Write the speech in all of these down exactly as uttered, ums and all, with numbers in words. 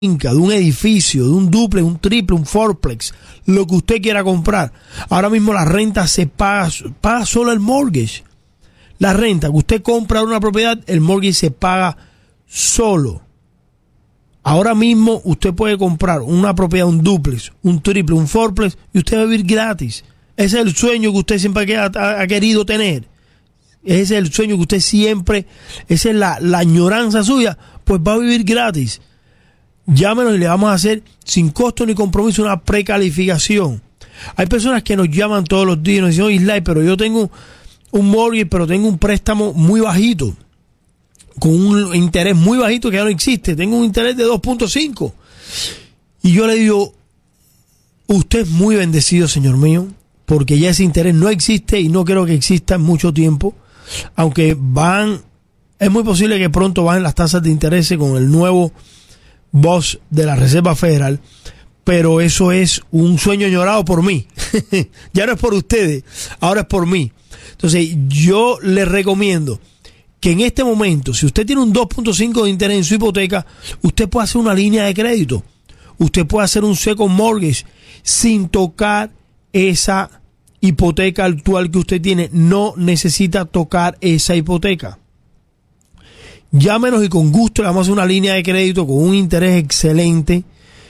de un edificio, de un duplex, un triple, un fourplex, lo que usted quiera comprar. Ahora mismo la renta se paga, paga solo el mortgage. La renta que usted compra una propiedad, el mortgage se paga solo. Ahora mismo usted puede comprar una propiedad, un duplex, un triple, un fourplex y usted va a vivir gratis. Ese es el sueño que usted siempre ha, ha, ha querido tener. Ese es el sueño que usted siempre, esa es la, la añoranza suya, pues va a vivir gratis. Llámenos y le vamos a hacer sin costo ni compromiso una precalificación. Hay personas que nos llaman todos los días y nos dicen, oye, Islay, pero yo tengo un mortgage, pero tengo un préstamo muy bajito, con un interés muy bajito que ya no existe. Tengo un interés de dos punto cinco. Y yo le digo, usted es muy bendecido, señor mío, porque ya ese interés no existe y no creo que exista en mucho tiempo. Aunque van, es muy posible que pronto bajen las tasas de interés con el nuevo boss de la Reserva Federal, pero eso es un sueño añorado por mí. Ya no es por ustedes, ahora es por mí. Entonces yo les recomiendo que en este momento, si usted tiene un dos punto cinco de interés en su hipoteca, usted puede hacer una línea de crédito, usted puede hacer un second mortgage sin tocar esa hipoteca actual que usted tiene. No necesita tocar esa hipoteca. Llámenos y con gusto le vamos a hacer una línea de crédito con un interés excelente,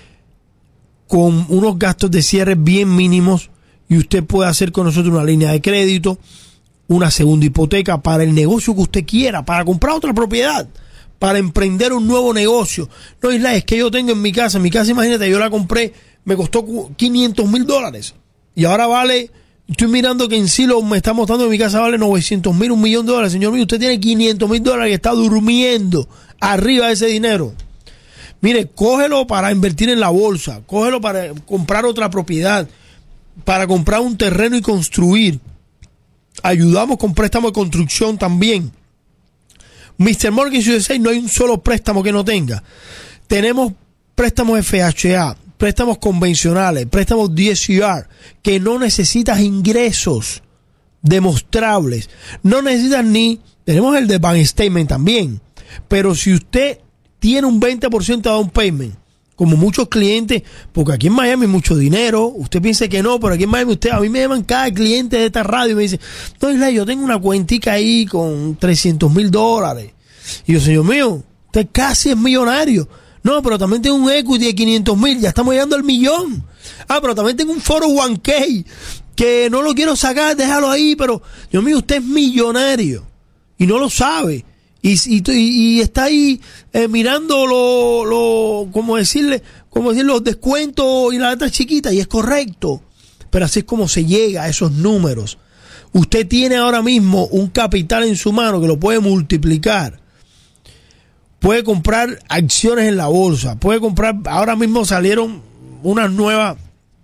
con unos gastos de cierre bien mínimos, y usted puede hacer con nosotros una línea de crédito, una segunda hipoteca para el negocio que usted quiera, para comprar otra propiedad, para emprender un nuevo negocio. No, Isla, es que yo tengo en mi casa, en mi casa, imagínate, yo la compré, me costó quinientos mil dólares y ahora vale, estoy mirando que en sí lo me está mostrando en mi casa vale novecientos mil, un millón de dólares. Señor mío, usted tiene quinientos mil dólares que está durmiendo arriba de ese dinero. Mire, cógelo para invertir en la bolsa, cógelo para comprar otra propiedad, para comprar un terreno y construir. Ayudamos con préstamo de construcción también. mister Mortgage U S A, no hay un solo préstamo que no tenga. Tenemos préstamos F H A, préstamos convencionales, préstamos D S C R, que no necesitas ingresos demostrables. No necesitas ni, tenemos el de Bank Statement también, pero si usted tiene un veinte por ciento de down payment, como muchos clientes, porque aquí en Miami hay mucho dinero, usted piensa que no, pero aquí en Miami usted, a mí me llaman cada cliente de esta radio y me dice, no, Islay, yo tengo una cuentica ahí con trescientos mil dólares. Y yo, señor mío, usted casi es millonario. No, pero también tengo un equity de quinientos mil, ya estamos llegando al millón. Ah, pero también tengo un cuatro oh one k que no lo quiero sacar, déjalo ahí, pero Dios mío, usted es millonario y no lo sabe. Y, y, y está ahí eh, mirando lo, lo, como decirle, como decir los descuentos y las letras chiquitas, y es correcto. Pero así es como se llega a esos números. Usted tiene ahora mismo un capital en su mano que lo puede multiplicar. Puede comprar acciones en la bolsa, puede comprar, ahora mismo salieron unas nuevas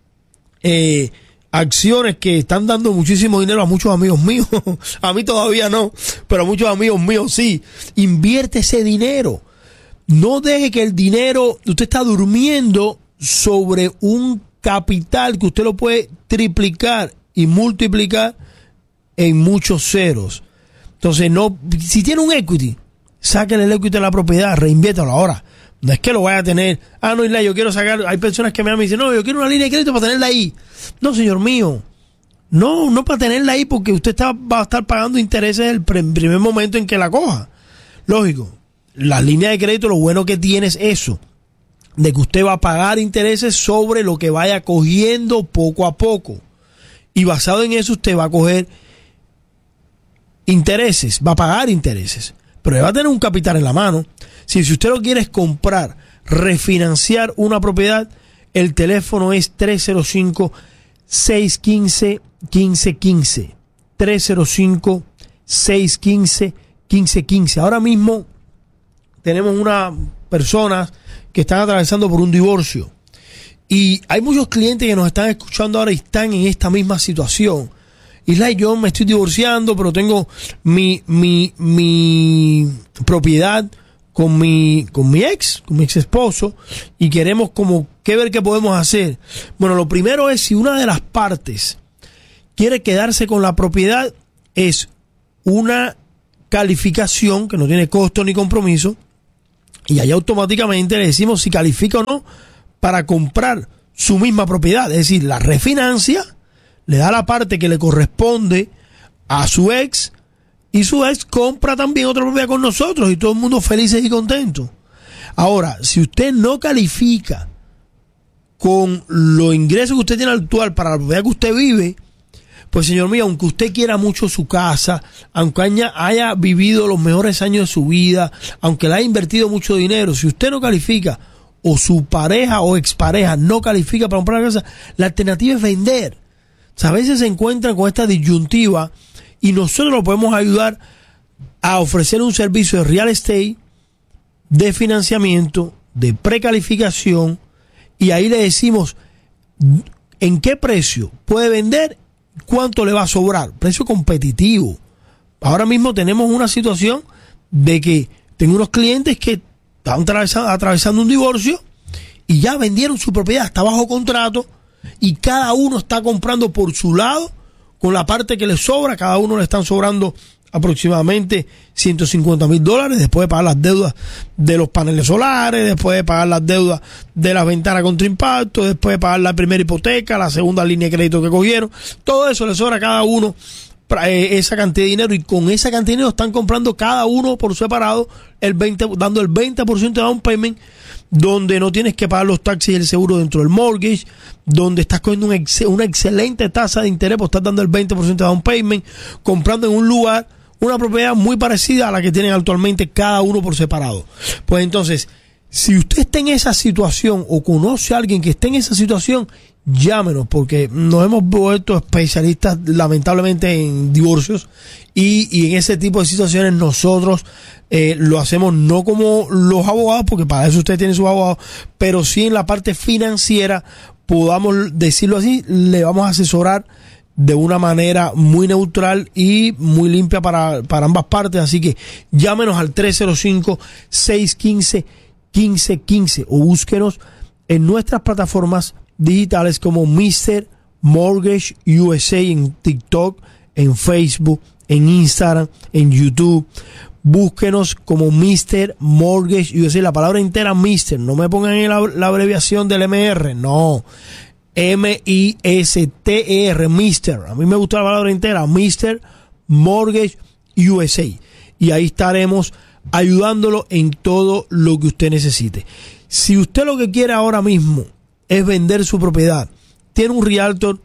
eh, acciones que están dando muchísimo dinero a muchos amigos míos. A mí todavía no, pero a muchos amigos míos sí. Invierte ese dinero. No deje que el dinero, usted está durmiendo sobre un capital que usted lo puede triplicar y multiplicar en muchos ceros. Entonces, no, si tiene un equity, sáquenle el equity de la propiedad, reinviértalo ahora. No es que lo vaya a tener. Ah, no, Isla, yo quiero sacar. Hay personas que me llaman y dicen, no, yo quiero una línea de crédito para tenerla ahí. No, señor mío. No, no para tenerla ahí, porque usted está, va a estar pagando intereses el primer momento en que la coja. Lógico. La línea de crédito, lo bueno que tiene es eso, de que usted va a pagar intereses sobre lo que vaya cogiendo poco a poco. Y basado en eso, usted va a coger intereses, va a pagar intereses. Pero va a tener un capital en la mano. Si, si usted lo quiere es comprar, refinanciar una propiedad, el teléfono es tres cero cinco, seis uno cinco, uno cinco uno cinco. tres cero cinco, seis uno cinco, uno cinco uno cinco. Ahora mismo tenemos unas personas que están atravesando por un divorcio. Y hay muchos clientes que nos están escuchando ahora y están en esta misma situación. Isla, yo me estoy divorciando, pero tengo mi, mi, mi propiedad con mi, con mi ex, con mi ex esposo, y queremos como qué ver qué podemos hacer. Bueno, lo primero es, si una de las partes quiere quedarse con la propiedad, es una calificación que no tiene costo ni compromiso, y ahí automáticamente le decimos si califica o no para comprar su misma propiedad. Es decir, la refinancia, le da la parte que le corresponde a su ex y su ex compra también otra propiedad con nosotros y todo el mundo felices y contentos. Ahora, si usted no califica con los ingresos que usted tiene actual para la propiedad que usted vive, pues señor mío, aunque usted quiera mucho su casa, aunque haya, haya vivido los mejores años de su vida, aunque le haya invertido mucho dinero, si usted no califica o su pareja o expareja no califica para comprar la casa, la alternativa es vender. O sea, a veces se encuentran con esta disyuntiva y nosotros lo podemos ayudar a ofrecer un servicio de real estate, de financiamiento, de precalificación, y ahí le decimos en qué precio puede vender, cuánto le va a sobrar, precio competitivo. Ahora mismo tenemos una situación de que tengo unos clientes que están atravesando, atravesando un divorcio y ya vendieron su propiedad, está bajo contrato y cada uno está comprando por su lado con la parte que le sobra. Cada uno le están sobrando aproximadamente ciento cincuenta mil dólares después de pagar las deudas de los paneles solares, después de pagar las deudas de las ventanas contra impacto, después de pagar la primera hipoteca, la segunda línea de crédito que cogieron. Todo eso le sobra a cada uno eh, esa cantidad de dinero, y con esa cantidad de dinero están comprando cada uno por separado el veinte, dando el veinte por ciento de down payment, donde no tienes que pagar los taxis y el seguro dentro del mortgage, donde estás cogiendo un ex, una excelente tasa de interés, pues estás dando el veinte por ciento de down payment, comprando en un lugar una propiedad muy parecida a la que tienen actualmente cada uno por separado. Pues entonces, si usted está en esa situación o conoce a alguien que esté en esa situación, llámenos, porque nos hemos vuelto especialistas lamentablemente en divorcios y, y en ese tipo de situaciones nosotros eh, lo hacemos no como los abogados, porque para eso usted tiene sus abogados, pero sí en la parte financiera, podamos decirlo así, le vamos a asesorar de una manera muy neutral y muy limpia para, para ambas partes. Así que llámenos al tres cero cinco, seis uno cinco, uno cinco uno cinco o búsquenos en nuestras plataformas digitales como mister Mortgage U S A en TikTok, en Facebook, en Instagram, en YouTube. Búsquenos como mister Mortgage U S A, la palabra entera mister, no me pongan en la, la abreviación del M R, no, M I S T E R, mister, a mí me gusta la palabra entera, mister Mortgage U S A, y ahí estaremos ayudándolo en todo lo que usted necesite. Si usted lo que quiere ahora mismo es vender su propiedad, tiene un realtor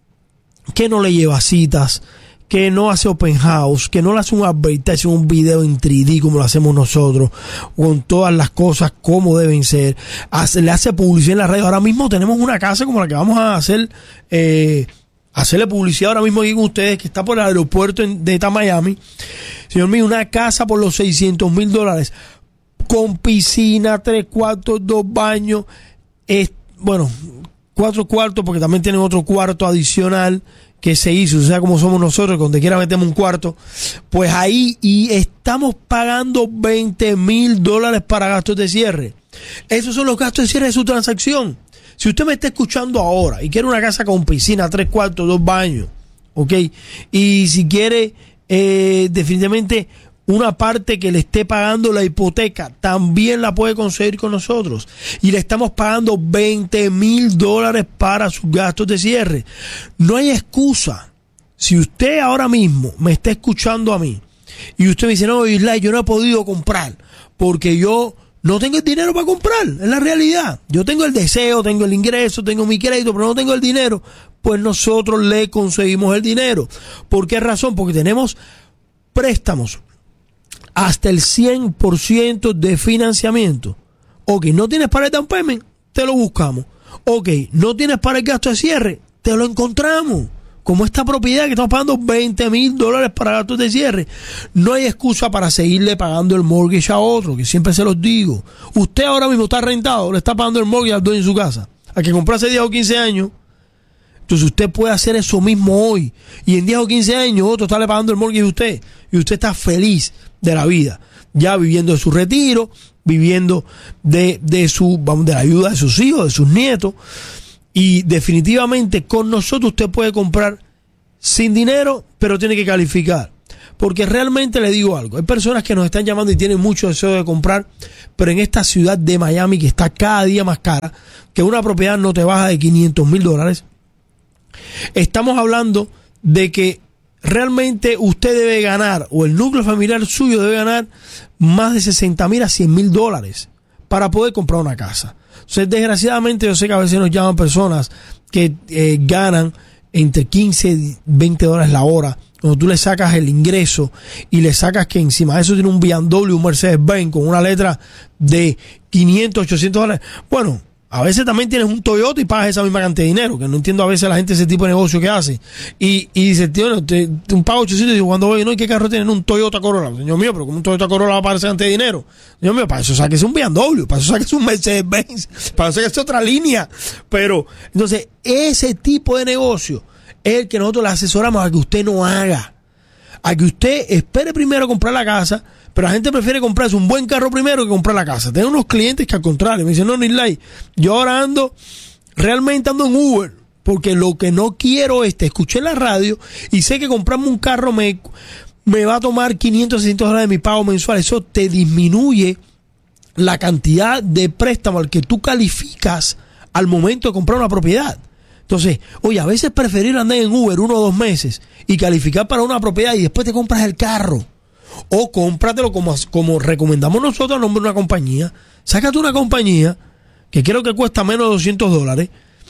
que no le lleva citas, que no hace open house, que no le hace un advertising, un video en tres D como lo hacemos nosotros, con todas las cosas como deben ser, hace, le hace publicidad en la radio. Ahora mismo tenemos una casa como la que vamos a hacer, eh, hacerle publicidad ahora mismo aquí con ustedes, que está por el aeropuerto de Eta Miami. Señor mío, una casa por los seiscientos mil dólares, con piscina, tres cuartos, dos baños, eh, bueno, cuatro cuartos, porque también tienen otro cuarto adicional que se hizo, o sea, como somos nosotros, donde quiera metemos un cuarto, pues ahí, y estamos pagando veinte mil dólares para gastos de cierre. Esos son los gastos de cierre de su transacción. Si usted me está escuchando ahora y quiere una casa con piscina, tres cuartos, dos baños, ok, y si quiere eh, definitivamente una parte que le esté pagando la hipoteca, también la puede conseguir con nosotros. Y le estamos pagando veinte mil dólares para sus gastos de cierre. No hay excusa. Si usted ahora mismo me está escuchando a mí y usted me dice, no, Isla, yo no he podido comprar porque yo no tengo el dinero para comprar, es la realidad. Yo tengo el deseo, tengo el ingreso, tengo mi crédito, pero no tengo el dinero. Pues nosotros le conseguimos el dinero. ¿Por qué razón? Porque tenemos préstamos hasta el cien por ciento de financiamiento. Ok, no tienes para el down payment, te lo buscamos. Ok, no tienes para el gasto de cierre, te lo encontramos. Como esta propiedad que estamos pagando veinte mil dólares para gastos de cierre. No hay excusa para seguirle pagando el mortgage a otro, que siempre se los digo. Usted ahora mismo está rentado, le está pagando el mortgage al dueño de su casa, a que compró hace diez o quince años. Entonces usted puede hacer eso mismo hoy. Y en diez o quince años otro está le pagando el mortgage a usted. Y usted está feliz de la vida, ya viviendo de su retiro, viviendo de, de su, vamos, de la ayuda de sus hijos, de sus nietos. Y definitivamente con nosotros usted puede comprar sin dinero, pero tiene que calificar. porque realmente le digo algo, hay personas que nos están llamando y tienen mucho deseo de comprar, pero en esta ciudad de Miami que está cada día más cara, que una propiedad no te baja de quinientos mil dólares, estamos hablando de que realmente usted debe ganar, o el núcleo familiar suyo debe ganar más de sesenta mil a cien mil dólares para poder comprar una casa. Entonces, desgraciadamente, yo sé que a veces nos llaman personas que eh, ganan entre quince y veinte dólares la hora. Cuando tú le sacas el ingreso y le sacas que encima de eso tiene un B M W, un Mercedes-Benz con una letra de quinientos, ochocientos dólares. Bueno, a veces también tienes un Toyota y pagas esa misma cantidad de dinero, que no entiendo a veces la gente ese tipo de negocio que hace. Y, y dice, tío, te, te, un pago ochocientos y digo, cuando voy, no, ¿y qué carro tienen? Un Toyota Corolla. Señor mío, pero como un Toyota Corolla va a pagar esa cantidad de dinero. Señor mío, para eso saques un B M W, para eso saques un Mercedes-Benz, para eso saques otra línea. Pero, entonces, ese tipo de negocio es el que nosotros le asesoramos a que usted no haga. A que usted espere primero a comprar la casa, pero la gente prefiere comprarse un buen carro primero que comprar la casa. Tengo unos clientes que al contrario me dicen, no, Nilay, yo ahora ando, realmente ando en Uber, porque lo que no quiero es, te escuché en la radio y sé que comprarme un carro me, me va a tomar quinientos, seiscientos dólares de mi pago mensual. Eso te disminuye la cantidad de préstamo al que tú calificas al momento de comprar una propiedad. Entonces, oye, a veces preferir andar en Uber uno o dos meses y calificar para una propiedad y después te compras el carro. O cómpratelo como, como recomendamos nosotros a nombre de una compañía. Sácate una compañía que creo que cuesta menos de doscientos dólares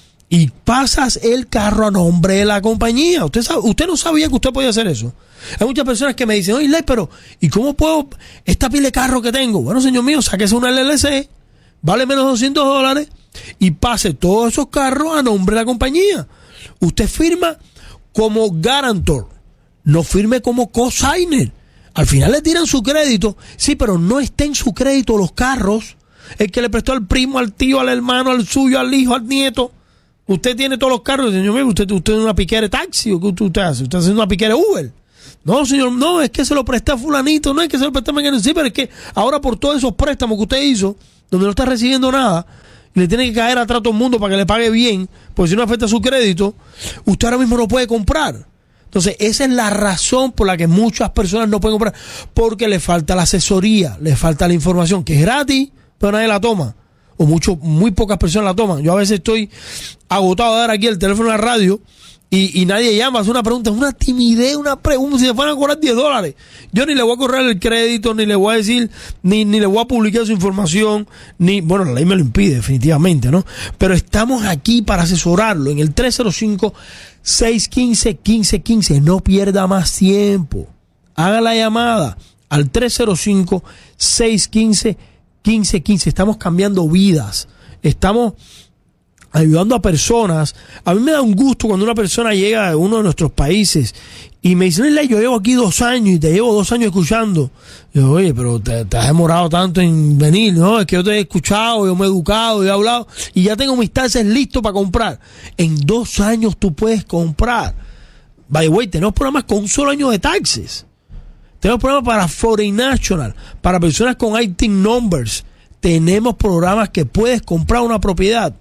y pasas el carro a nombre de la compañía. Usted sabe, usted no sabía que usted podía hacer eso. Hay muchas personas que me dicen, oye, Ley, pero ¿y cómo puedo esta pila de carro que tengo? Bueno, señor mío, sáquese una L L C, vale menos de doscientos dólares y pase todos esos carros a nombre de la compañía. Usted firma como guarantor, no firme como cosigner. Al final le tiran su crédito, sí, pero no está en su crédito los carros. El que le prestó al primo, al tío, al hermano, al suyo, al hijo, al nieto. Usted tiene todos los carros, señor mío, usted, usted es una piquera de taxi, ¿o qué usted, usted hace? Usted hace una piquera de Uber. No, señor, no, es que se lo presté a fulanito, no es que se lo presté a Mequeno, sí, pero es que ahora por todos esos préstamos que usted hizo, donde no está recibiendo nada, y le tiene que caer atrás a todo el mundo para que le pague bien, porque si no afecta su crédito, usted ahora mismo no puede comprar. Entonces, esa es la razón por la que muchas personas no pueden comprar, porque le falta la asesoría, le falta la información, que es gratis, pero nadie la toma, o mucho, muy pocas personas la toman. Yo a veces estoy agotado de dar aquí el teléfono a la radio y, y nadie llama, hace una pregunta, es una timidez, una pregunta, si me fueran a cobrar diez dólares, yo ni le voy a correr el crédito, ni le voy a decir, ni, ni le voy a publicar su información, ni, bueno, la ley me lo impide definitivamente, ¿no? Pero estamos aquí para asesorarlo en el tres cero cinco, seis uno cinco, uno cinco uno cinco. No pierda más tiempo. Haga la llamada al tres cero cinco, seis uno cinco, uno cinco uno cinco. Estamos cambiando vidas. Estamos ayudando a personas. A mí me da un gusto cuando una persona llega de uno de nuestros países y me dice, yo llevo aquí dos años y te llevo dos años escuchando. Yo, oye, pero te, te has demorado tanto en venir. No, es que yo te he escuchado, yo me he educado, yo he hablado y ya tengo mis taxes listos para comprar. En dos años tú puedes comprar. By the way, tenemos programas con un solo año de taxes. Tenemos programas para Foreign National, para personas con I T I N numbers. Tenemos programas que puedes comprar una propiedad.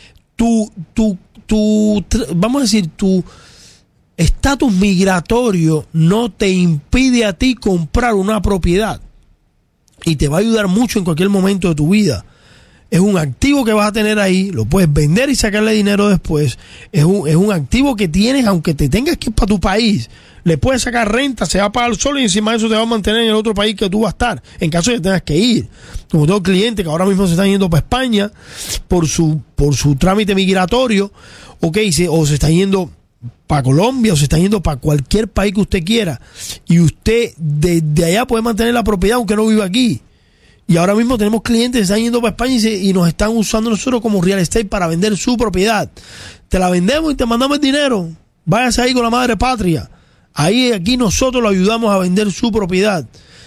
Tu, tu, tu, vamos a decir, tu estatus migratorio no te impide a ti comprar una propiedad y te va a ayudar mucho en cualquier momento de tu vida. Es un activo que vas a tener ahí, lo puedes vender y sacarle dinero después. Es un, es un activo que tienes, aunque te tengas que ir para tu país, le puedes sacar renta, se va a pagar solo y encima de eso te va a mantener en el otro país que tú vas a estar, en caso de que tengas que ir. Como tengo clientes que ahora mismo se están yendo para España por su, por su trámite migratorio, okay, se, o se están yendo para Colombia o se están yendo para cualquier país que usted quiera y usted desde allá puede mantener la propiedad aunque no viva aquí. Y ahora mismo tenemos clientes que están yendo para España y, se, y nos están usando nosotros como real estate para vender su propiedad. Te la vendemos y te mandamos el dinero. Váyase ahí con la madre patria. Ahí, aquí nosotros lo ayudamos a vender su propiedad.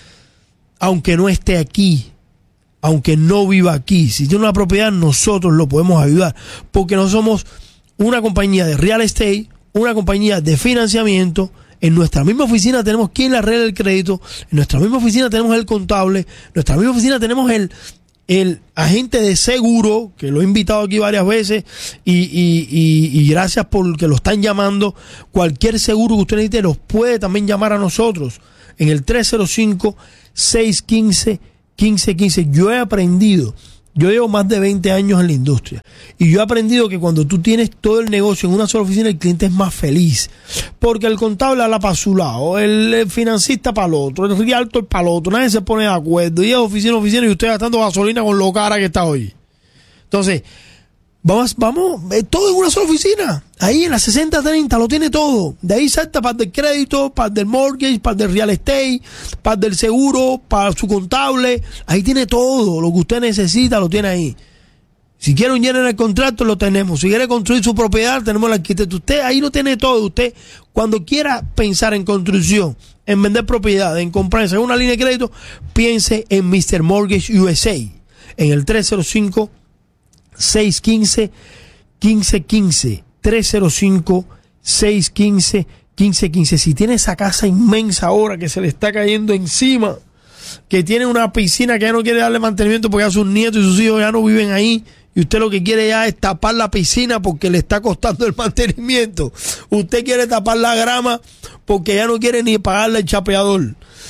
Aunque no esté aquí, aunque no viva aquí. Si tiene una propiedad, nosotros lo podemos ayudar. Porque no somos una compañía de real estate, una compañía de financiamiento. En nuestra misma oficina tenemos quien le arregla el crédito. En nuestra misma oficina tenemos el contable. En nuestra misma oficina tenemos el, el agente de seguro, que lo he invitado aquí varias veces. Y, y, y, y gracias por que lo están llamando. Cualquier seguro que usted necesite los puede también llamar a nosotros. en el tres cero cinco, seis uno cinco, uno cinco uno cinco. Yo he aprendido, yo llevo más de veinte años en la industria y yo he aprendido que cuando tú tienes todo el negocio en una sola oficina, el cliente es más feliz, porque el contable habla para su lado, el financista para el otro, el realtor para el otro, nadie se pone de acuerdo y es oficina a oficina y usted gastando gasolina con lo cara que está hoy. Entonces, vamos, vamos, todo en una sola oficina. Ahí en la sesenta treinta lo tiene todo. De ahí salta para el del crédito, para el del mortgage, para el del real estate, para el del seguro, para su contable. Ahí tiene todo. Lo que usted necesita lo tiene ahí. Si quiere un general contractor, lo tenemos. Si quiere construir su propiedad, tenemos el arquitecto. Usted ahí lo tiene todo. Usted, cuando quiera pensar en construcción, en vender propiedad, en comprarse una línea de crédito, piense en mister Mortgage U S A. En el tres cero cinco, seis uno cinco, uno cinco uno cinco. tres cero cinco, seis uno cinco, uno cinco uno cinco. Si tiene esa casa inmensa ahora que se le está cayendo encima, que tiene una piscina que ya no quiere darle mantenimiento porque ya sus nietos y sus hijos ya no viven ahí, y usted lo que quiere ya es tapar la piscina porque le está costando el mantenimiento. Usted quiere tapar la grama porque ya no quiere ni pagarle el chapeador.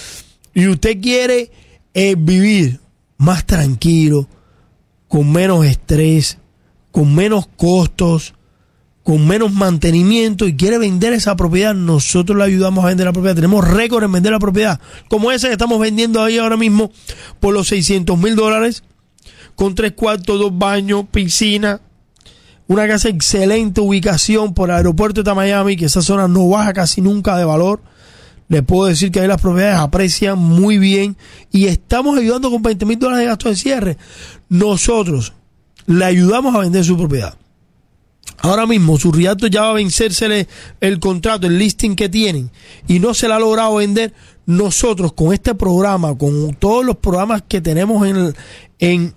Y usted quiere eh, vivir más tranquilo, con menos estrés, con menos costos, con menos mantenimiento y quiere vender esa propiedad, nosotros le ayudamos a vender la propiedad. Tenemos récord en vender la propiedad, como ese que estamos vendiendo ahí ahora mismo por los seiscientos mil dólares, con tres cuartos, dos baños, piscina, una casa excelente ubicación por el aeropuerto de Miami, que esa zona no baja casi nunca de valor. Le puedo decir que ahí las propiedades aprecian muy bien y estamos ayudando con veinte mil dólares de gasto de cierre. Nosotros le ayudamos a vender su propiedad. Ahora mismo su realtor ya va a vencérsele el contrato, el listing que tienen y no se le ha logrado vender. Nosotros con este programa, con todos los programas que tenemos en, en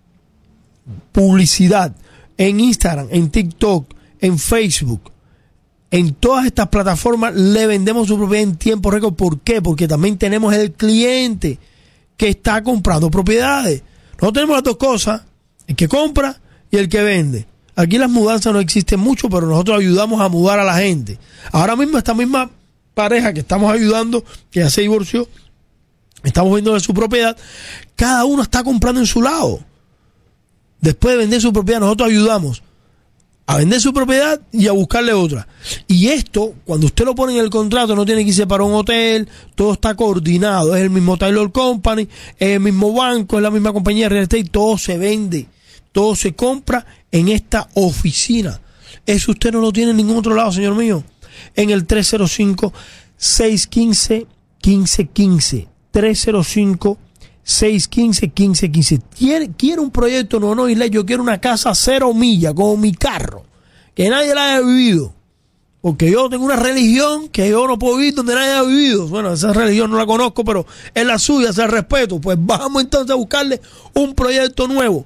publicidad, en Instagram, en TikTok, en Facebook, en todas estas plataformas, le vendemos su propiedad en tiempo récord. ¿Por qué? Porque también tenemos el cliente que está comprando propiedades. Nosotros tenemos las dos cosas, el que compra y el que vende. Aquí las mudanzas no existen mucho, pero nosotros ayudamos a mudar a la gente. Ahora mismo esta misma pareja que estamos ayudando, que ya se divorció, estamos vendiendo su propiedad, cada uno está comprando en su lado. Después de vender su propiedad, nosotros ayudamos a vender su propiedad y a buscarle otra. Y esto, cuando usted lo pone en el contrato, no tiene que irse para un hotel, todo está coordinado, es el mismo Taylor Company, es el mismo banco, es la misma compañía de real estate, todo se vende, todo se compra en esta oficina. Eso usted no lo tiene en ningún otro lado, señor mío. En el tres cero cinco, seis uno cinco, uno cinco uno cinco. tres cero cinco, seis uno cinco, uno cinco uno cinco. ¿Quiere, quiere un proyecto? No, no, Isla, yo quiero una casa cero millas, como mi carro, que nadie la haya vivido. Porque yo tengo una religión que yo no puedo vivir donde nadie ha vivido. Bueno, esa religión no la conozco, pero es la suya, se respeto. Pues vamos entonces a buscarle un proyecto nuevo.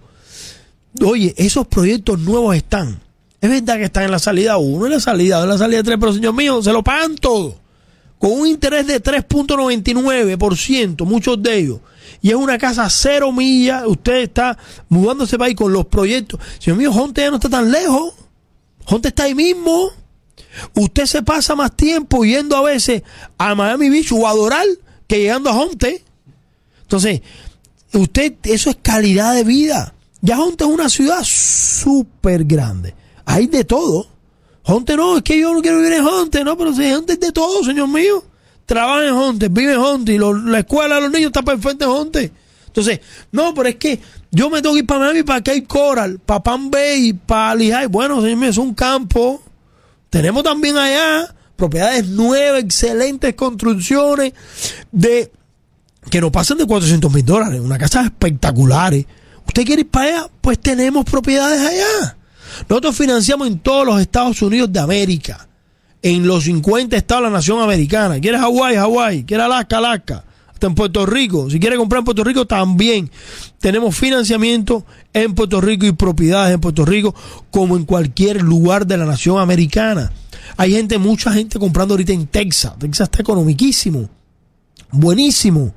Oye, esos proyectos nuevos están. Es verdad que están en la salida uno, en la salida dos, en la salida tres, pero señor mío, se lo pagan todo. Con un interés de tres punto noventa y nueve por ciento, muchos de ellos. Y es una casa cero millas. Usted está mudándose para ahí con los proyectos. Señor mío, Honte ya no está tan lejos. Honte está ahí mismo. Usted se pasa más tiempo yendo a veces a Miami Beach o a Doral que llegando a Honte. Entonces, usted, eso es calidad de vida. Ya Honte es una ciudad súper grande. Hay de todo. Honte no, es que yo no quiero vivir en Honte, no, pero si Honte es de todo, señor mío. Trabaja en Honte, vive en Honte y lo, la escuela de los niños está perfecta en Honte. Entonces, no, pero es que yo me tengo que ir para Miami, para Cape Coral, para Palm Bay, para Lehigh. Bueno, señor mío, es un campo. Tenemos también allá propiedades nuevas, excelentes construcciones de que no pasan de cuatrocientos mil dólares. Una casa espectaculares. ¿Usted quiere ir para allá? Pues tenemos propiedades allá. Nosotros financiamos en todos los Estados Unidos de América. En los cincuenta estados de la nación americana. ¿Quieres Hawái? Hawái. ¿Quieres Alaska? Alaska. Hasta en Puerto Rico. Si quieres comprar en Puerto Rico, también. Tenemos financiamiento en Puerto Rico y propiedades en Puerto Rico, como en cualquier lugar de la nación americana. Hay gente, mucha gente comprando ahorita en Texas. Texas está economiquísimo. Buenísimo.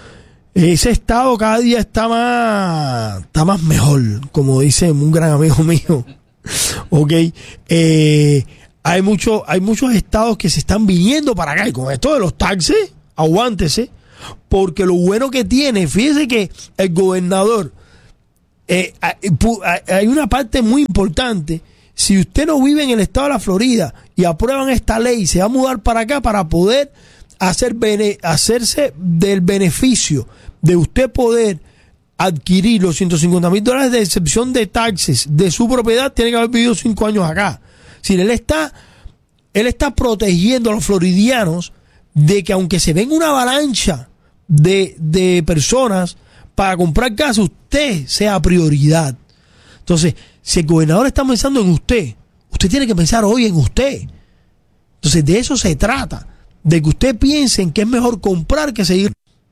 Ese estado cada día está más, está más mejor, como dice un gran amigo mío. Ok. Eh, hay, mucho, hay muchos estados que se están viniendo para acá. Y con esto de los taxes, aguántese, porque lo bueno que tiene, fíjese que el gobernador, eh, hay una parte muy importante. Si usted no vive en el estado de la Florida y aprueban esta ley, se va a mudar para acá para poder hacer bene, hacerse del beneficio de usted poder adquirir los ciento cincuenta mil dólares de excepción de taxes de su propiedad, tiene que haber vivido cinco años acá. Si él está, él está protegiendo a los floridianos de que aunque se venga una avalancha de, de personas para comprar casa, usted sea prioridad. Entonces, si el gobernador está pensando en usted, usted tiene que pensar hoy en usted. Entonces, de eso se trata, de que usted piense en que es mejor comprar que seguir,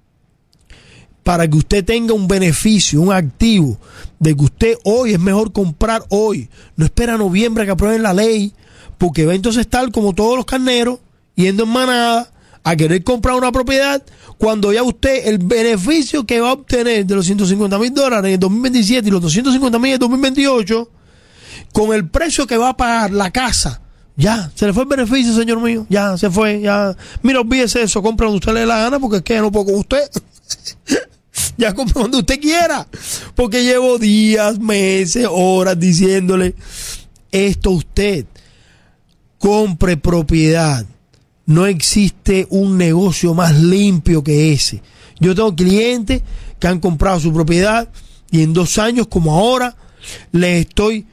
para que usted tenga un beneficio, un activo, de que usted hoy es mejor comprar hoy. No espera a noviembre que aprueben la ley, porque va entonces estar como todos los carneros, yendo en manada a querer comprar una propiedad, cuando ya usted el beneficio que va a obtener de los ciento cincuenta mil dólares en el dos mil veintisiete y los doscientos cincuenta mil en el dos mil veintiocho, con el precio que va a pagar la casa, ya, se le fue el beneficio, señor mío, ya, se fue, ya, mira, olvídese eso, compra donde usted le dé la gana, porque es que ya no puedo con usted, ya compra donde usted quiera, porque llevo días, meses, horas diciéndole esto a usted, compre propiedad. No existe un negocio más limpio que ese. Yo tengo clientes que han comprado su propiedad y en dos años, como ahora, les estoy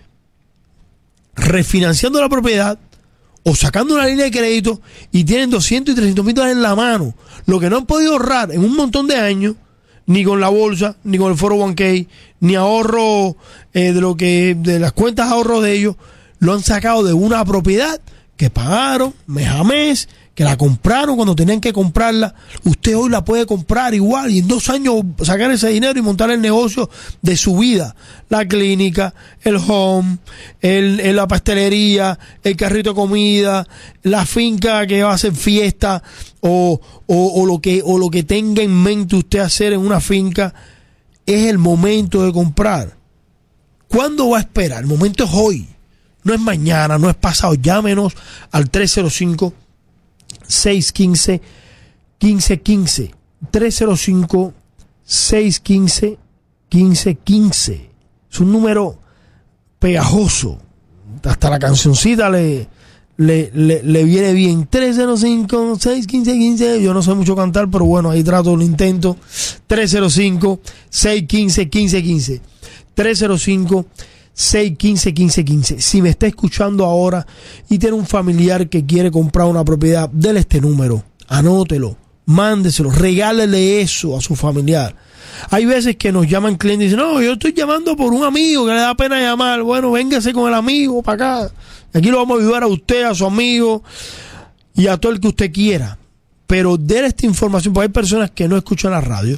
refinanciando la propiedad o sacando una línea de crédito y tienen doscientos y trescientos mil dólares en la mano. Lo que no han podido ahorrar en un montón de años, ni con la bolsa, ni con el cuatro oh uno k, ni ahorro eh, de lo que de las cuentas de ahorro de ellos, lo han sacado de una propiedad que pagaron mes a mes, que la compraron cuando tenían que comprarla. Usted hoy la puede comprar igual y en dos años sacar ese dinero y montar el negocio de su vida. La clínica, el home, el, el, la pastelería, el carrito de comida, la finca que va a hacer fiesta o, o, o, lo que, o lo que tenga en mente usted hacer en una finca. Es el momento de comprar. ¿Cuándo va a esperar? El momento es hoy. No es mañana, no es pasado. Llámenos al tres cero cinco, seis uno cinco, uno cinco uno cinco. tres cero cinco, seis uno cinco, uno cinco uno cinco. Es un número pegajoso. Hasta la cancioncita le, le, le, le viene bien. tres cero cinco, seis uno cinco, uno cinco. Yo no sé mucho cantar, pero bueno, ahí trato, lo intento. tres cero cinco, seis uno cinco, uno cinco uno cinco. tres cero cinco, seis uno cinco, uno cinco uno cinco. Si me está escuchando ahora y tiene un familiar que quiere comprar una propiedad, déle este número, anótelo, mándeselo, regálele eso a su familiar. Hay veces que nos llaman clientes y dicen, no, yo estoy llamando por un amigo que le da pena llamar. Bueno, véngase con el amigo para acá. Aquí lo vamos a ayudar a usted, a su amigo y a todo el que usted quiera. Pero déle esta información, porque hay personas que no escuchan la radio.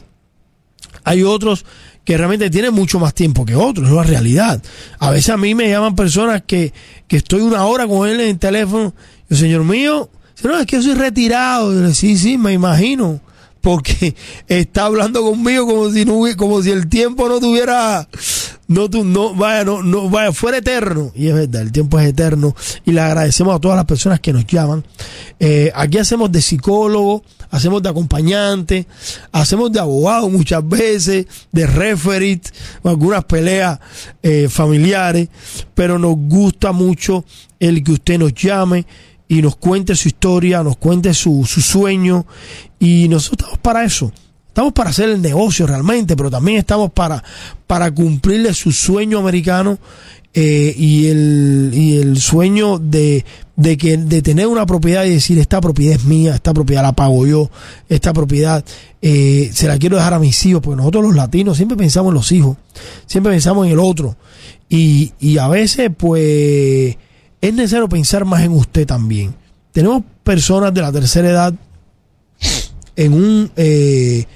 Hay otros que realmente tienen mucho más tiempo que otros, es la realidad. A veces a mí me llaman personas que, que estoy una hora con él en el teléfono. Yo, señor mío, no, es que yo soy retirado. Yo le sí, sí, me imagino, porque está hablando conmigo como si no, como si el tiempo no tuviera, no, no, vaya, no, no, vaya, fuera eterno. Y es verdad, el tiempo es eterno. Y le agradecemos a todas las personas que nos llaman. Eh, aquí hacemos de psicólogo, hacemos de acompañante, hacemos de abogado muchas veces, de referee, algunas peleas eh, familiares, pero nos gusta mucho el que usted nos llame y nos cuente su historia, nos cuente su, su sueño, y nosotros estamos para eso. Estamos para hacer el negocio realmente, pero también estamos para, para cumplirle su sueño americano eh, y, el, y el sueño de, de, que, de tener una propiedad y decir, esta propiedad es mía, esta propiedad la pago yo, esta propiedad eh, se la quiero dejar a mis hijos, porque nosotros los latinos siempre pensamos en los hijos, siempre pensamos en el otro, y, y a veces pues es necesario pensar más en usted también. Tenemos personas de la tercera edad en un eh,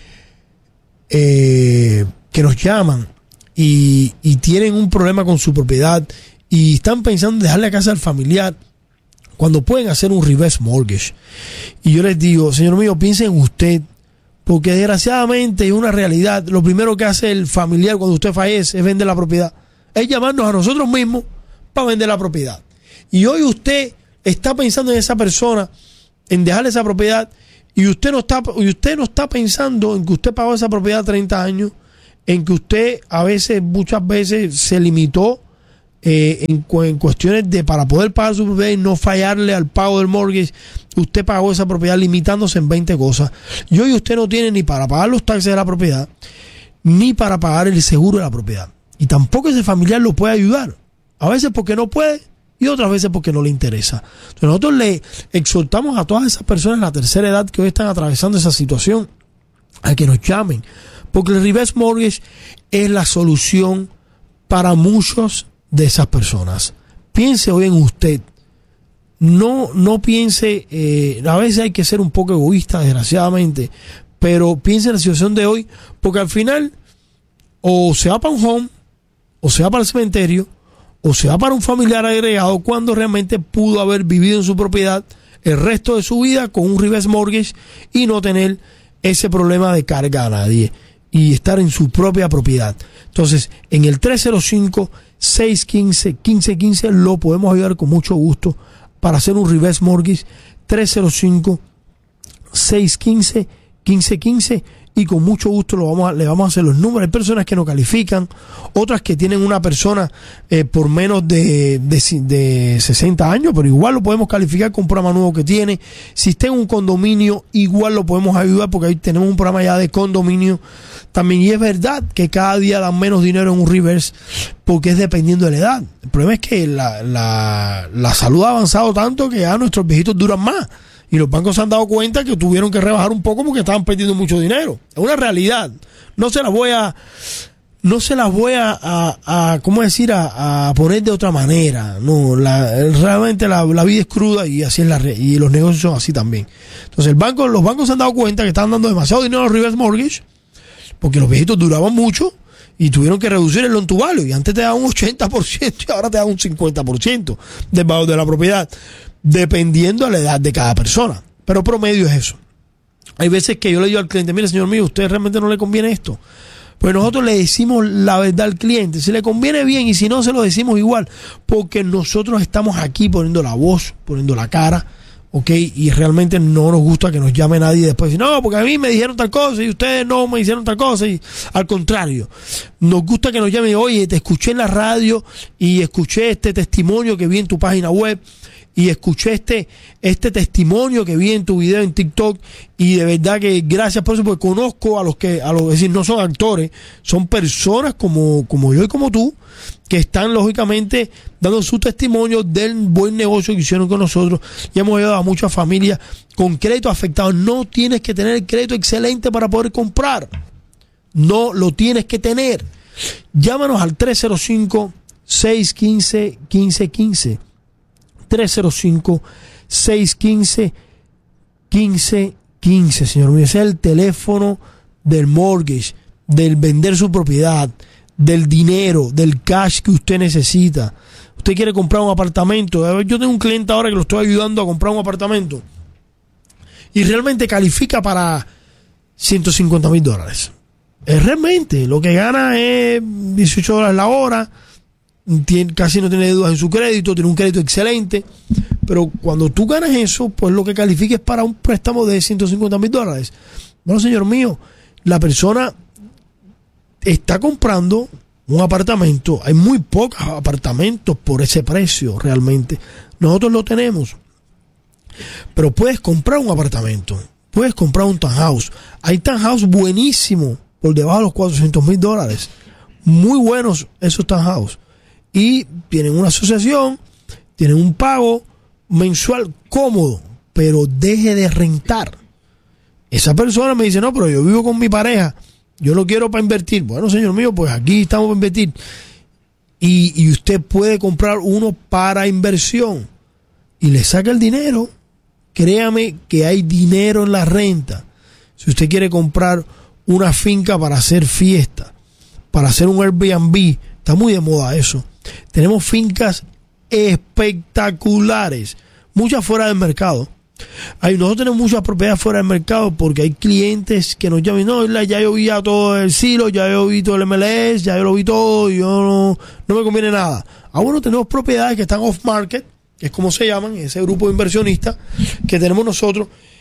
eh, que nos llaman y, y tienen un problema con su propiedad y están pensando en dejarle la casa al familiar cuando pueden hacer un reverse mortgage. Y yo les digo, señor mío, piensen en usted, porque desgraciadamente es una realidad. Lo primero que hace el familiar cuando usted fallece es vender la propiedad, es llamarnos a nosotros mismos para vender la propiedad. Y hoy usted está pensando en esa persona, en dejarle esa propiedad, Y usted no está, y usted no está pensando en que usted pagó esa propiedad treinta años, en que usted a veces, muchas veces se limitó eh, en, en cuestiones de para poder pagar su propiedad y no fallarle al pago del mortgage. Usted pagó esa propiedad limitándose en veinte cosas. Y hoy usted no tiene ni para pagar los taxes de la propiedad, ni para pagar el seguro de la propiedad. Y tampoco ese familiar lo puede ayudar. A veces porque no puede y otras veces porque no le interesa. Entonces nosotros le exhortamos a todas esas personas de la tercera edad que hoy están atravesando esa situación a que nos llamen. Porque el reverse mortgage es la solución para muchos de esas personas. Piense hoy en usted. No, no piense, eh, a veces hay que ser un poco egoísta, desgraciadamente, pero piense en la situación de hoy, porque al final o se va para un home, o se va para el cementerio, o se va para un familiar agregado cuando realmente pudo haber vivido en su propiedad el resto de su vida con un reverse mortgage y no tener ese problema de carga a nadie y estar en su propia propiedad. Entonces, en el tres cero cinco, seis uno cinco, uno cinco uno cinco lo podemos ayudar con mucho gusto para hacer un reverse mortgage. Tres cero cinco, seis uno cinco, uno cinco uno cinco y con mucho gusto lo vamos a, le vamos a hacer los números. Hay personas que no califican, otras que tienen una persona eh, por menos de, de, de sesenta años, pero igual lo podemos calificar con un programa nuevo que tiene. Si está en un condominio, igual lo podemos ayudar porque ahí tenemos un programa ya de condominio también. Y es verdad que cada día dan menos dinero en un reverse porque es dependiendo de la edad. El problema es que la, la, la salud ha avanzado tanto que ya nuestros viejitos duran más. Y los bancos se han dado cuenta que tuvieron que rebajar un poco porque estaban perdiendo mucho dinero. Es una realidad. No se las voy a, no se las voy a, a, a ¿cómo decir? A, a poner de otra manera. No, la, realmente la, la vida es cruda y así es la y los negocios son así también. Entonces el banco, los bancos se han dado cuenta que estaban dando demasiado dinero a los reverse mortgage porque los viejitos duraban mucho y tuvieron que reducir el loan to value. Y antes te daban un ochenta por ciento y ahora te dan un cincuenta por ciento del valor de la propiedad, dependiendo de la edad de cada persona. Pero promedio es eso. Hay veces que yo le digo al cliente, mire señor mío, ¿usted realmente no le conviene esto? Pues nosotros le decimos la verdad al cliente. Si le conviene bien y si no, se lo decimos igual. Porque nosotros estamos aquí poniendo la voz, poniendo la cara, ¿ok? Y realmente no nos gusta que nos llame nadie después. No, porque a mí me dijeron tal cosa y ustedes no me hicieron tal cosa. Y al contrario, nos gusta que nos llamen, oye, te escuché en la radio y escuché este testimonio que vi en tu página web. Y escuché este, este testimonio que vi en tu video en TikTok y de verdad que gracias por eso, porque conozco a los que, a los, es decir, no son actores, son personas como, como yo y como tú, que están lógicamente dando su testimonio del buen negocio que hicieron con nosotros y hemos ayudado a muchas familias con crédito afectado. No tienes que tener el crédito excelente para poder comprar, no lo tienes que tener. Llámanos al tres cero cinco, seis uno cinco, uno cinco uno cinco. tres cero cinco, seis uno cinco, uno cinco uno cinco, señor mío. Ese es el teléfono del mortgage, del vender su propiedad, del dinero, del cash que usted necesita. Usted quiere comprar un apartamento. Yo tengo un cliente ahora que lo estoy ayudando a comprar un apartamento y realmente califica para ciento cincuenta mil dólares. Es realmente lo que gana es dieciocho dólares la hora. Tiene, casi no tiene deudas en su crédito, tiene un crédito excelente, pero cuando tú ganas eso, pues lo que califica es para un préstamo de ciento cincuenta mil dólares. Bueno, señor mío, la persona está comprando un apartamento, hay muy pocos apartamentos por ese precio realmente, nosotros lo tenemos, pero puedes comprar un apartamento, puedes comprar un townhouse, hay townhouse buenísimo por debajo de los cuatrocientos mil dólares, muy buenos esos townhouse. Y tienen una asociación, tienen un pago mensual cómodo, pero deje de rentar. Esa persona me dice, no, pero yo vivo con mi pareja, yo lo quiero para invertir. Bueno, señor mío, pues aquí estamos para invertir. Y, y usted puede comprar uno para inversión y le saca el dinero. Créame que hay dinero en la renta. Si usted quiere comprar una finca para hacer fiesta, para hacer un Airbnb, está muy de moda eso. Tenemos fincas espectaculares, muchas fuera del mercado. Hay, nosotros tenemos muchas propiedades fuera del mercado porque hay clientes que nos llaman, no, ya yo vi ya todo el silo, ya yo vi todo el M L S, ya yo lo vi todo, y yo no, no me conviene nada. Ah, bueno, tenemos propiedades que están off market, que es como se llaman, ese grupo de inversionistas que tenemos nosotros,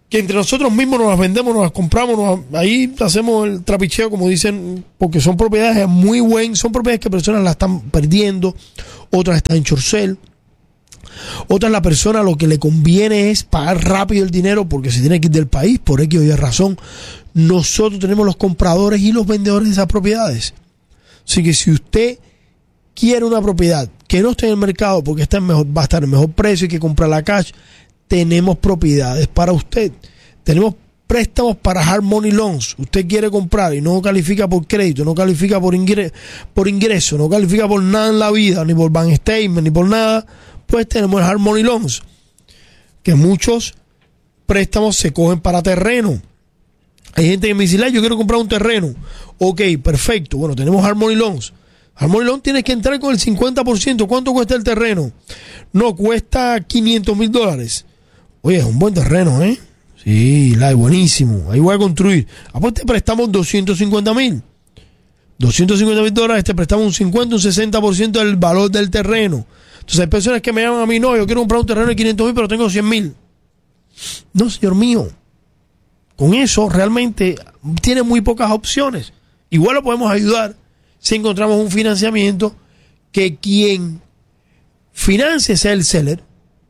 que entre nosotros mismos nos las vendemos, nos las compramos, nos, ahí hacemos el trapicheo, como dicen, porque son propiedades muy buenas, son propiedades que personas las están perdiendo, otras están en chorcel, otras la persona lo que le conviene es pagar rápido el dinero porque se tiene que ir del país, por X o Y razón. Nosotros tenemos los compradores y los vendedores de esas propiedades. Así que si usted quiere una propiedad que no esté en el mercado porque está en mejor, va a estar en mejor precio y que comprarla cash, tenemos propiedades para usted. Tenemos préstamos para hard money loans. Usted quiere comprar y no califica por crédito, no califica por ingreso, por ingreso, no califica por nada en la vida, ni por bank statement, ni por nada, pues tenemos el hard money loans, que muchos préstamos se cogen para terreno. Hay gente que me dice, yo quiero comprar un terreno. Ok, perfecto. Bueno, tenemos hard money loans. Hard money loan tienes que entrar con el cincuenta por ciento. ¿Cuánto cuesta el terreno? No, cuesta quinientos mil dólares. Oye, es un buen terreno, ¿eh? Sí, la es buenísimo. Ahí voy a construir. Ah, pues te prestamos doscientos cincuenta mil. doscientos cincuenta mil dólares, te prestamos un cincuenta, un sesenta por ciento del valor del terreno. Entonces hay personas que me llaman a mí, no, yo quiero comprar un terreno de quinientos mil, pero tengo cien mil. No, señor mío. Con eso realmente tiene muy pocas opciones. Igual lo podemos ayudar si encontramos un financiamiento que quien financie sea el seller.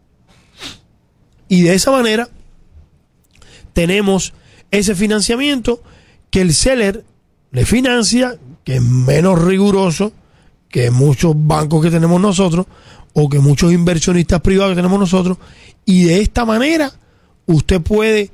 Y de esa manera tenemos ese financiamiento que el seller le financia, que es menos riguroso que muchos bancos que tenemos nosotros o que muchos inversionistas privados que tenemos nosotros. Y de esta manera usted puede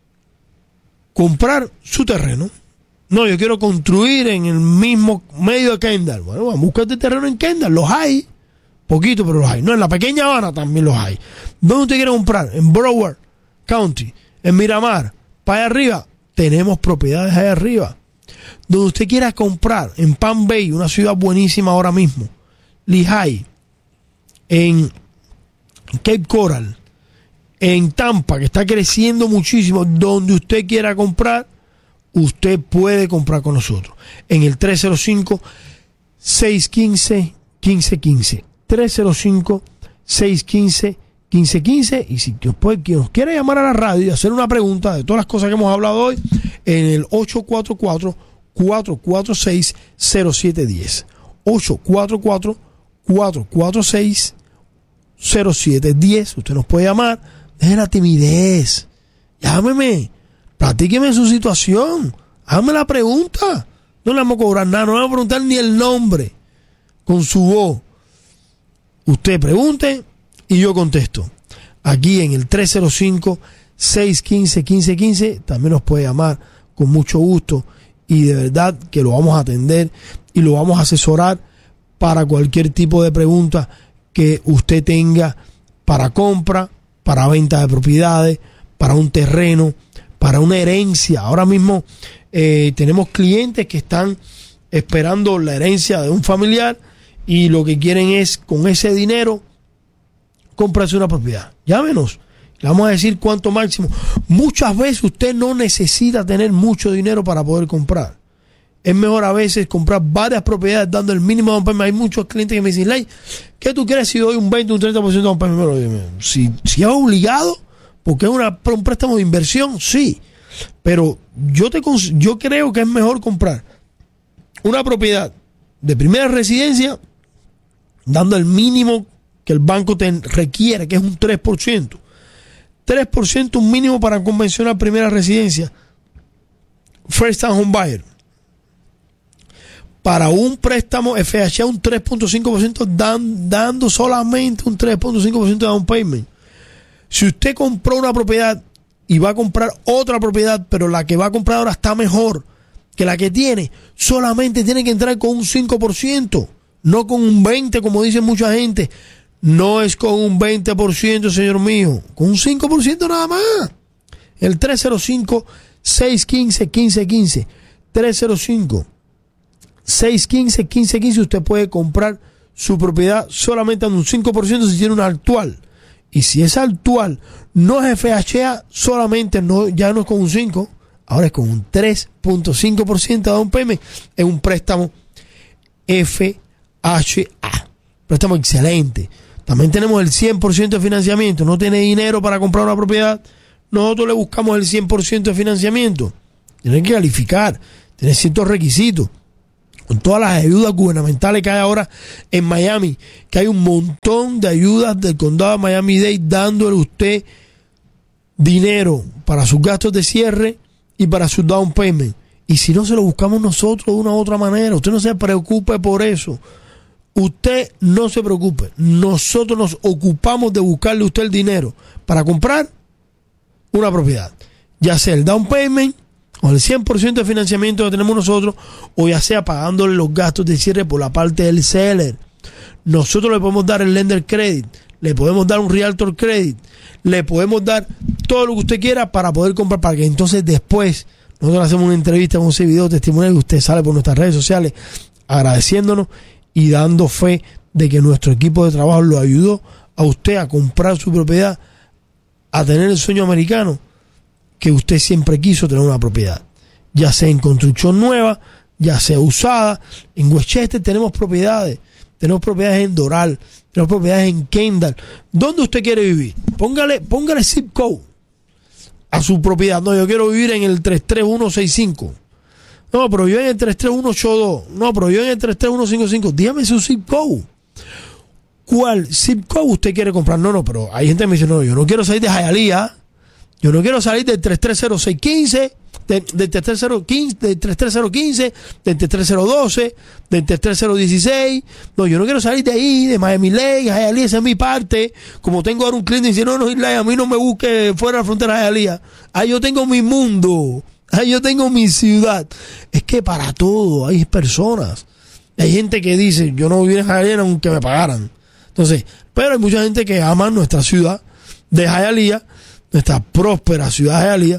comprar su terreno. No, yo quiero construir en el mismo medio de Kendall. Bueno, vamos a buscar este terreno en Kendall. Los hay. Poquito, pero los hay. No, en la pequeña Habana también los hay. ¿Dónde usted quiere comprar? En Broward County, en Miramar, para allá arriba. Tenemos propiedades allá arriba. Donde usted quiera comprar, en Palm Bay, una ciudad buenísima ahora mismo. Lehigh, en Cape Coral, en Tampa, que está creciendo muchísimo. Donde usted quiera comprar, usted puede comprar con nosotros. En el tres cero cinco, seis uno cinco, uno cinco uno cinco. tres cero cinco, seis uno cinco, uno cinco uno cinco. Y si después quien nos quiere llamar a la radio y hacer una pregunta de todas las cosas que hemos hablado hoy, en el ocho cuatro cuatro, cuatro cuatro seis, cero siete uno cero. ocho cuatro cuatro, cuatro cuatro seis, cero siete uno cero. Usted nos puede llamar. Deje la timidez. Llámeme. Platíqueme su situación. Hágame la pregunta. No le vamos a cobrar nada. No le vamos a preguntar ni el nombre. Con su voz. Usted pregunte y yo contesto. Aquí en el tres cero cinco, seis uno cinco, uno cinco uno cinco. También nos puede llamar con mucho gusto. Y de verdad que lo vamos a atender y lo vamos a asesorar para cualquier tipo de pregunta que usted tenga para compra, para venta de propiedades, para un terreno, para una herencia. Ahora mismo eh, tenemos clientes que están esperando la herencia de un familiar y lo que quieren es con ese dinero comprarse una propiedad. Llámenos, le vamos a decir cuánto máximo. Muchas veces usted no necesita tener mucho dinero para poder comprar. Es mejor a veces comprar varias propiedades dando el mínimo down payment. Hay muchos clientes que me dicen, Ley, ¿qué tú quieres si doy un veinte, un treinta por ciento de down payment? Si, si es obligado, porque es una, un préstamo de inversión, sí. Pero yo, te, yo creo que es mejor comprar una propiedad de primera residencia dando el mínimo que el banco te requiere, que es un tres por ciento. tres por ciento un mínimo para convencionar primera residencia. First time home buyer. Para un préstamo F H A un tres punto cinco por ciento dan, dando solamente un tres punto cinco por ciento de down payment. Si usted compró una propiedad y va a comprar otra propiedad, pero la que va a comprar ahora está mejor que la que tiene, solamente tiene que entrar con un cinco por ciento, no con un veinte por ciento como dice mucha gente. No es con un veinte por ciento, señor mío, con un cinco por ciento nada más. El tres cero cinco, seis uno cinco, uno cinco uno cinco. tres cero cinco, seis uno cinco, uno cinco uno cinco. Usted puede comprar su propiedad solamente en un cinco por ciento si tiene una actual. Y si esa actual no es F H A, solamente no, ya no es con un cinco, ahora es con un tres punto cinco por ciento de down payment. Es un préstamo F H A. Préstamo excelente. También tenemos el cien por ciento de financiamiento. No tiene dinero para comprar una propiedad, nosotros le buscamos el cien por ciento de financiamiento. Tienen que calificar, tienen ciertos requisitos. Con todas las ayudas gubernamentales que hay ahora en Miami, que hay un montón de ayudas del condado de Miami-Dade dándole a usted dinero para sus gastos de cierre y para su down payment. Y si no, se lo buscamos nosotros de una u otra manera. Usted no se preocupe por eso. Usted no se preocupe. Nosotros nos ocupamos de buscarle a usted el dinero para comprar una propiedad. Ya sea el down payment o el cien por ciento de financiamiento que tenemos nosotros, o ya sea pagándole los gastos de cierre por la parte del seller. Nosotros le podemos dar el lender credit, le podemos dar un realtor credit, le podemos dar todo lo que usted quiera para poder comprar, para que entonces después nosotros hacemos una entrevista con ese video testimonial y usted sale por nuestras redes sociales agradeciéndonos y dando fe de que nuestro equipo de trabajo lo ayudó a usted a comprar su propiedad, a tener el sueño americano que usted siempre quiso tener, una propiedad, ya sea en construcción nueva, ya sea usada. En Westchester tenemos propiedades, tenemos propiedades en Doral, tenemos propiedades en Kendall. ¿Dónde usted quiere vivir? Póngale, póngale zip code a su propiedad. No, yo quiero vivir en el tres tres uno seis cinco. No, pero yo en el tres tres uno ocho dos. No, pero yo en el tres tres uno cinco cinco. Dígame su zip code. ¿Cuál zip code usted quiere comprar? No, no, pero hay gente que me dice, no, yo no quiero salir de Hialeah. Yo no quiero salir del tres tres cero seis uno cinco, del, del tres tres cero uno cinco, del tres tres cero uno cinco, del tres tres cero uno dos, del tres tres cero uno seis. No, yo no quiero salir de ahí, de Miami Lake, Hialeah, esa es mi parte. Como tengo ahora un cliente y dice, no, no, Isla, a mí no me busque fuera de la frontera de Hialeah. Ahí yo tengo mi mundo, ahí yo tengo mi ciudad. Es que para todo hay personas. Hay gente que dice, yo no viviría en Hialeah aunque me pagaran. Entonces, pero hay mucha gente que ama nuestra ciudad de Hialeah, nuestra próspera ciudad de Hialeah,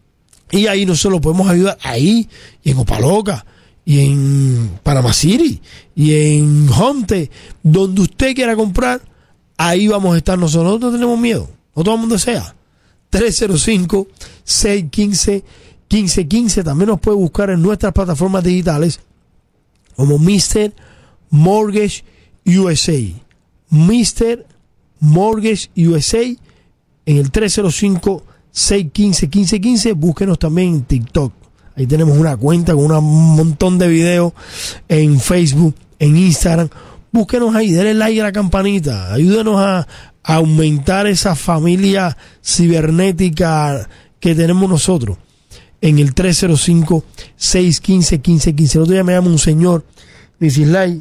y ahí nosotros lo podemos ayudar, ahí, y en Opa-locka, y en Panama City, y en Homestead, donde usted quiera comprar, ahí vamos a estar nosotros. Nosotros no tenemos miedo, no todo el mundo desea. tres cero cinco, seis uno cinco, uno cinco uno cinco, también nos puede buscar en nuestras plataformas digitales como mister Mortgage U S A, mister Mortgage U S A, en el tres cero cinco, seis uno cinco, uno cinco uno cinco. Búsquenos también en TikTok. Ahí tenemos una cuenta con un montón de videos, en Facebook, en Instagram. Búsquenos ahí, denle like a la campanita. Ayúdenos a, a aumentar esa familia cibernética que tenemos nosotros. En el tres cero cinco, seis uno cinco, uno cinco uno cinco. El otro día me llama un señor, dice, Islay,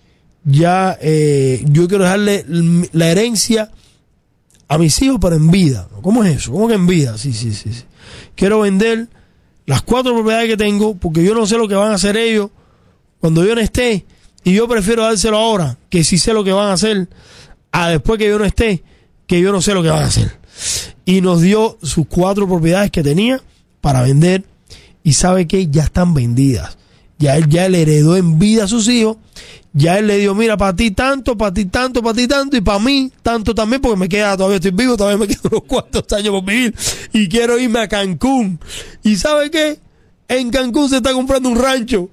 ya eh, yo quiero dejarle la herencia a mis hijos, pero en vida. ¿Cómo es eso? ¿Cómo que en vida? Sí, sí, sí, sí. Quiero vender las cuatro propiedades que tengo porque yo no sé lo que van a hacer ellos cuando yo no esté, y yo prefiero dárselo ahora, que si sé lo que van a hacer, a después que yo no esté, que yo no sé lo que van a hacer. Y nos dio sus cuatro propiedades que tenía para vender, y sabe que ya están vendidas. Ya él, ya él heredó en vida a sus hijos. Ya él le dio, mira, para ti tanto, para ti tanto, para ti tanto, y para mí tanto también, porque me queda, todavía estoy vivo, todavía me quedan unos cuantos años por vivir, y quiero irme a Cancún. ¿Y sabe qué? En Cancún se está comprando un rancho,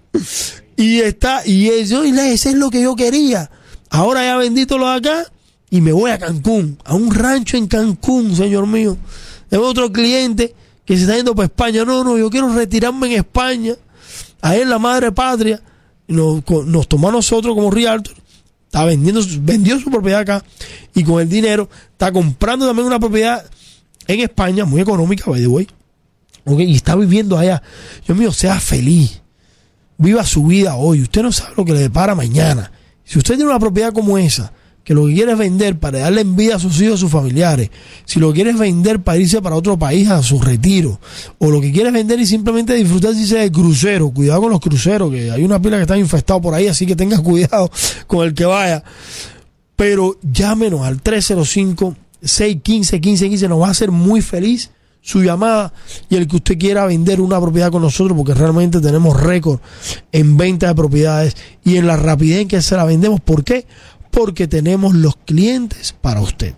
y está, y eso, y ese es lo que yo quería. Ahora ya bendito lo de acá, y me voy a Cancún, a un rancho en Cancún, señor mío. Tengo otro cliente que se está yendo para España. No, no, yo quiero retirarme en España, ahí en la madre patria. Nos, nos tomó a nosotros como realtor, está vendiendo, vendió su propiedad acá, y con el dinero está comprando también una propiedad en España, muy económica, by the way, okay, y está viviendo allá. Dios mío, sea feliz, viva su vida hoy. Usted no sabe lo que le depara mañana. Si usted tiene una propiedad como esa, que lo que quiere es vender para darle en vida a sus hijos, a sus familiares, si lo quiere es vender para irse para otro país a su retiro, o lo que quiere es vender y simplemente disfrutar si sea de crucero, cuidado con los cruceros, que hay una pila que está infestada por ahí, así que tenga cuidado con el que vaya. Pero llámenos al tres cero cinco, seis uno cinco, uno cinco uno cinco, nos va a hacer muy feliz su llamada, y el que usted quiera vender una propiedad con nosotros, porque realmente tenemos récord en venta de propiedades y en la rapidez en que se la vendemos. ¿Por qué? Porque tenemos los clientes para usted.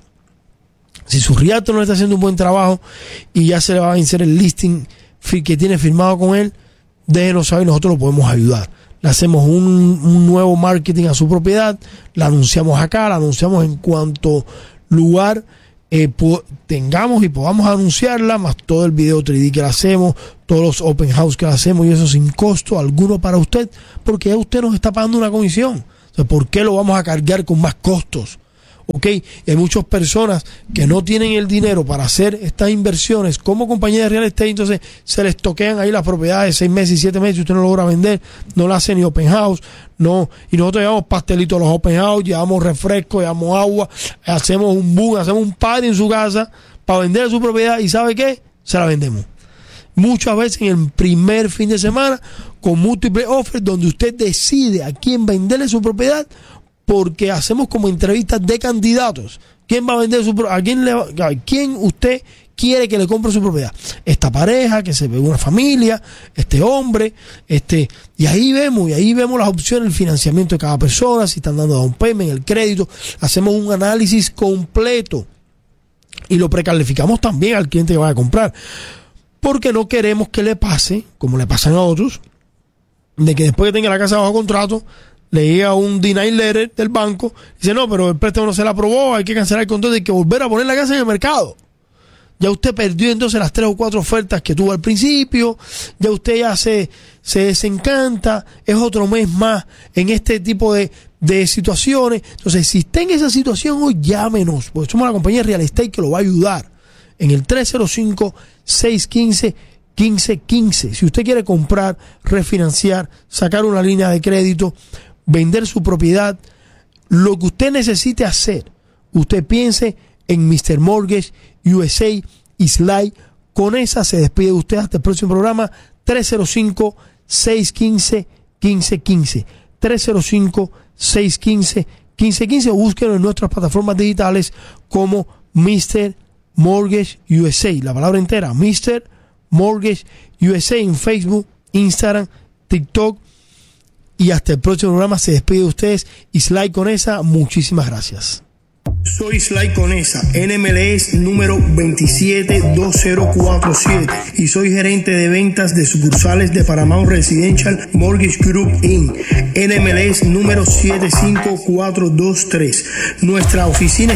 Si su realtor no está haciendo un buen trabajo y ya se le va a vencer el listing que tiene firmado con él, déjenos saber, nosotros lo podemos ayudar. Le hacemos un, un nuevo marketing a su propiedad, la anunciamos acá, la anunciamos en cuanto lugar eh, po- tengamos y podamos anunciarla, más todo el video tres D que le hacemos, todos los open house que le hacemos, y eso sin costo alguno para usted, porque ya usted nos está pagando una comisión. O sea, ¿por qué lo vamos a cargar con más costos? ¿Ok? Y hay muchas personas que no tienen el dinero para hacer estas inversiones como compañía de real estate, entonces se les toquean ahí las propiedades seis meses y siete meses, usted no logra vender, no la hace ni open house, no, y nosotros llevamos pastelitos a los open house, llevamos refresco, llevamos agua, hacemos un boom, hacemos un party en su casa para vender su propiedad, y ¿sabe qué? Se la vendemos. Muchas veces en el primer fin de semana con múltiples offers donde usted decide a quién venderle su propiedad, porque hacemos como entrevistas de candidatos. ¿Quién va a vender su propiedad? ¿A quién, le va, a quién usted quiere que le compre su propiedad? Esta pareja, que se ve una familia, este hombre, este, y ahí vemos, y ahí vemos las opciones, el financiamiento de cada persona, si están dando down payment, el crédito, hacemos un análisis completo y lo precalificamos también al cliente que vaya a comprar, porque no queremos que le pase, como le pasan a otros, de que después que tenga la casa bajo contrato, le llega un deny letter del banco, dice, no, pero el préstamo no se le aprobó, hay que cancelar el contrato, hay que volver a poner la casa en el mercado. Ya usted perdió entonces las tres o cuatro ofertas que tuvo al principio, ya usted ya se, se desencanta, es otro mes más en este tipo de, de situaciones. Entonces, si está en esa situación hoy, llámenos, porque somos la compañía de real estate que lo va a ayudar en el tres cero cinco, seis uno cinco, uno cinco uno cinco. Si usted quiere comprar, refinanciar, sacar una línea de crédito, vender su propiedad, lo que usted necesite hacer, usted piense en mister Mortgage U S A y Sly Conesa. Se despide de usted hasta el próximo programa. Tres cero cinco, seis uno cinco, uno cinco uno cinco, tres cero cinco, seis uno cinco, uno cinco uno cinco, o búsquenlo en nuestras plataformas digitales como mister Mortgage U S A, la palabra entera, mister Mortgage U S A, en Facebook, Instagram, TikTok. Y hasta el próximo programa. Se despide de ustedes Sly Conesa. Muchísimas gracias. Soy Sly Conesa, N M L S número veintisiete dos cero cuatro siete, y soy gerente de ventas de sucursales de Paramount Residential Mortgage Group incorporated, N M L S número siete cinco cuatro dos tres. Nuestra oficina